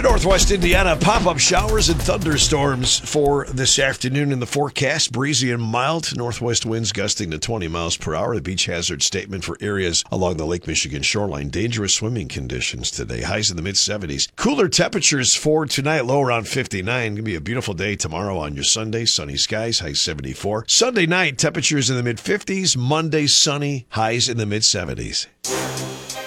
Northwest Indiana, pop-up showers and thunderstorms for this afternoon in the forecast. Breezy and mild. Northwest winds gusting to 20 miles per hour. The beach hazard statement for areas along the Lake Michigan shoreline. Dangerous swimming conditions today. Highs in the mid-70s. Cooler temperatures for tonight, low around 59. Going to be a beautiful day tomorrow on your Sunday. Sunny skies, high 74. Sunday night, temperatures in the mid-50s. Monday, sunny, highs in the mid-70s.